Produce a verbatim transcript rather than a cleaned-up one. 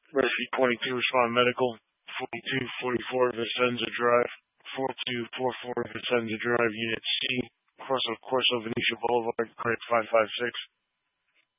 Murphy twenty-two, respond medical. forty-two forty-four, Vicenza Drive. forty-two forty-four, Vicenza Drive, Unit C. Corso, Corso Venetia Boulevard, credit five five six.